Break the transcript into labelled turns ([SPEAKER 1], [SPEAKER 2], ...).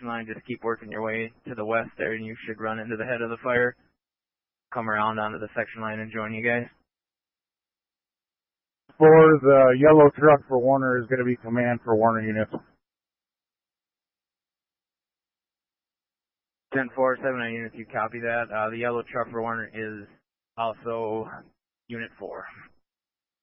[SPEAKER 1] section line, just keep working your way to the west there, and you should run into the head of the fire. Come around onto the section line and join you guys.
[SPEAKER 2] For the yellow truck for Warner is going to be command for Warner units.
[SPEAKER 1] 10-4, 7-9 units, you copy that. The yellow truck for Warner is also Unit 4.